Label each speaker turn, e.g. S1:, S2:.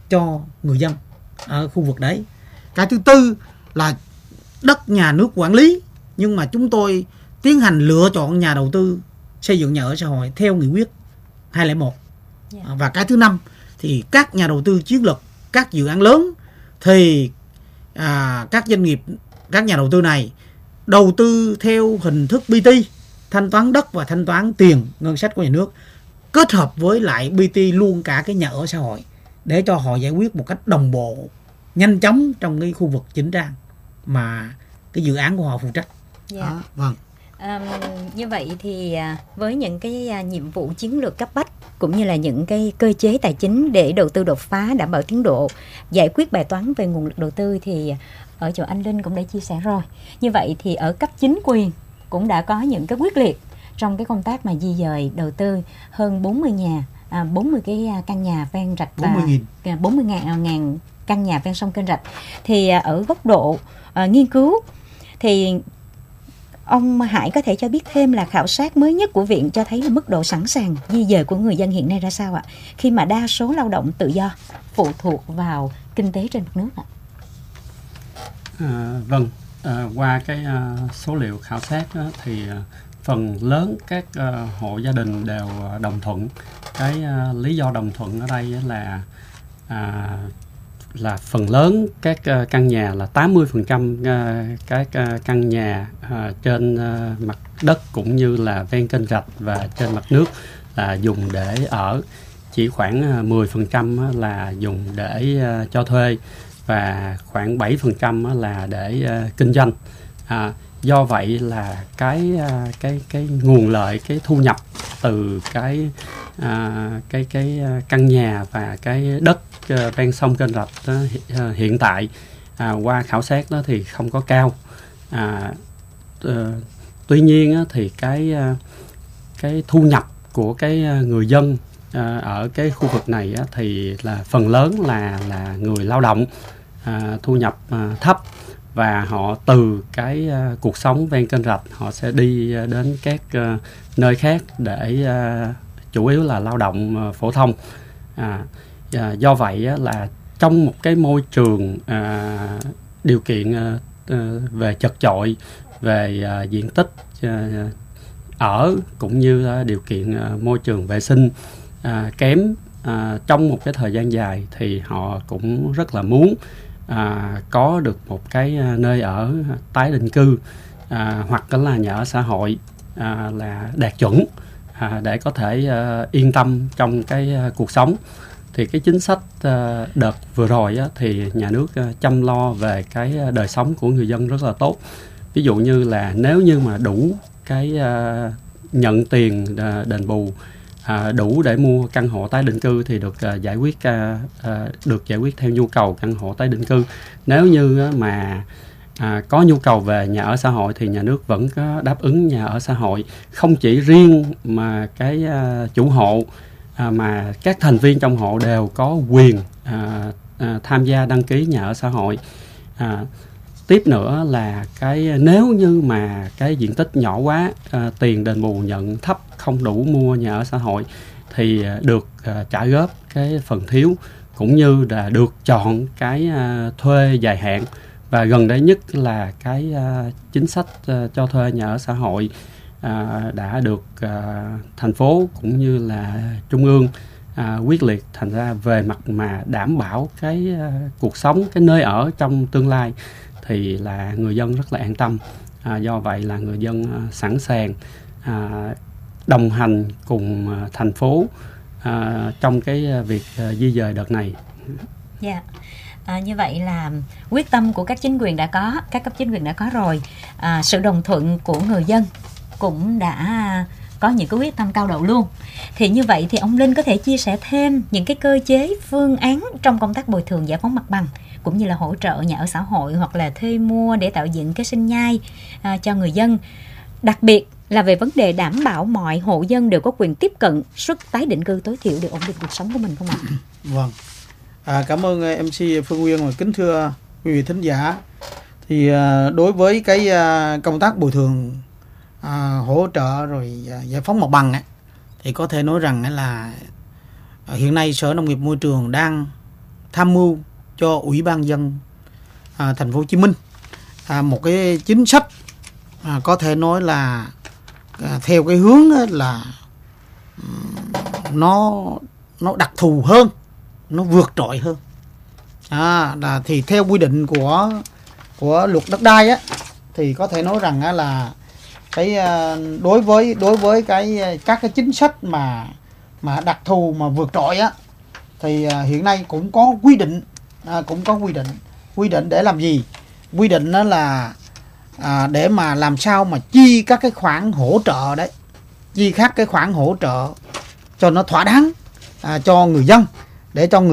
S1: cho người dân ở khu vực đấy. Cái thứ tư là đất nhà nước quản lý, nhưng mà chúng tôi tiến hành lựa chọn nhà đầu tư xây dựng nhà ở xã hội theo nghị quyết 201. Và cái thứ năm thì các nhà đầu tư chiến lược, các dự án lớn thì các doanh nghiệp, các nhà đầu tư này đầu tư theo hình thức BT, thanh toán đất và thanh toán tiền ngân sách của nhà nước, kết hợp với lại BT luôn cả cái nhà ở xã hội để cho họ giải quyết một cách đồng bộ, nhanh chóng trong cái khu vực chỉnh trang mà cái dự án của họ phụ trách. Vâng.
S2: Như vậy thì với những cái nhiệm vụ chiến lược cấp bách cũng như là những cái cơ chế tài chính để đầu tư đột phá, đảm bảo tiến độ, giải quyết bài toán về nguồn lực đầu tư thì ở chỗ anh Linh cũng đã chia sẻ rồi. Như vậy thì ở cấp chính quyền cũng đã có những cái quyết liệt trong cái công tác mà di dời đầu tư hơn 40 cái căn nhà ven rạch và 40.000 căn nhà ven sông kênh rạch. Thì ở góc độ nghiên cứu thì ông Hải có thể cho biết thêm là khảo sát mới nhất của viện cho thấy là mức độ sẵn sàng di dời của người dân hiện nay ra sao ạ? Khi mà đa số lao động tự do phụ thuộc vào kinh tế trên mặt nước ạ.
S3: Vâng, qua cái số liệu khảo sát đó, thì phần lớn các hộ gia đình đều đồng thuận. Cái lý do đồng thuận ở đây là phần lớn các căn nhà là 80% các căn nhà trên mặt đất cũng như là ven kênh rạch và trên mặt nước là dùng để ở, chỉ khoảng 10% là dùng để cho thuê và khoảng 7% là để kinh doanh. Do vậy là cái nguồn lợi, cái thu nhập từ cái căn nhà và cái đất ven sông kênh rạch đó, hiện tại qua khảo sát đó thì không có cao. Tuy nhiên thì cái thu nhập của cái người dân ở cái khu vực này thì là phần lớn là người lao động thu nhập thấp, và họ từ cái cuộc sống ven kênh rạch họ sẽ đi đến các nơi khác để chủ yếu là lao động phổ thông. Do vậy là trong một cái môi trường điều kiện về chật chội, về diện tích ở cũng như điều kiện môi trường vệ sinh kém trong một cái thời gian dài, thì họ cũng rất là muốn có được một cái nơi ở tái định cư hoặc là nhà ở xã hội là đạt chuẩn để có thể yên tâm trong cái cuộc sống. Thì cái chính sách đợt vừa rồi thì nhà nước chăm lo về cái đời sống của người dân rất là tốt. Ví dụ như là nếu như mà đủ cái nhận tiền đền bù đủ để mua căn hộ tái định cư thì được giải quyết theo nhu cầu căn hộ tái định cư. Nếu như mà có nhu cầu về nhà ở xã hội thì nhà nước vẫn có đáp ứng nhà ở xã hội, không chỉ riêng mà cái chủ hộ mà các thành viên trong hộ đều có quyền tham gia đăng ký nhà ở xã hội. Tiếp nữa là nếu như mà cái diện tích nhỏ quá, tiền đền bù nhận thấp, không đủ mua nhà ở xã hội thì được trả góp cái phần thiếu, cũng như là được chọn cái thuê dài hạn. Và gần đây nhất là cái chính sách cho thuê nhà ở xã hội đã được thành phố cũng như là trung ương quyết liệt. Thành ra về mặt mà đảm bảo cái cuộc sống, cái nơi ở trong tương lai thì là người dân rất là an tâm. Do vậy là người dân sẵn sàng đồng hành cùng thành phố trong cái việc di dời đợt này.
S2: Dạ. Như vậy là quyết tâm của các chính quyền đã có, các cấp chính quyền đã có rồi. Sự đồng thuận của người dân cũng đã có những cái quyết tâm cao độ luôn. Thì như vậy thì ông Linh có thể chia sẻ thêm những cái cơ chế, phương án trong công tác bồi thường giải phóng mặt bằng cũng như là hỗ trợ nhà ở xã hội hoặc là thuê mua để tạo dựng cái sinh nhai cho người dân, đặc biệt là về vấn đề đảm bảo mọi hộ dân đều có quyền tiếp cận suất tái định cư tối thiểu để ổn định cuộc sống của mình không ạ?
S1: Vâng. Cảm ơn MC Phương Nguyên và kính thưa quý vị thính giả. Thì đối với cái công tác bồi thường hỗ trợ rồi giải phóng mặt bằng thì có thể nói rằng là hiện nay Sở Nông nghiệp Môi trường đang tham mưu cho Ủy ban nhân dân thành phố Hồ Chí Minh một cái chính sách có thể nói là theo cái hướng là nó đặc thù hơn, nó vượt trội hơn. Thì theo quy định của luật đất đai á, thì có thể nói rằng là cái đối với các cái chính sách mà đặc thù mà vượt trội á, thì hiện nay cũng có quy định để làm gì? Quy định đó là để mà làm sao mà chi các cái khoản hỗ trợ đấy, chi các cái khoản hỗ trợ cho nó thỏa đáng cho người dân, để cho người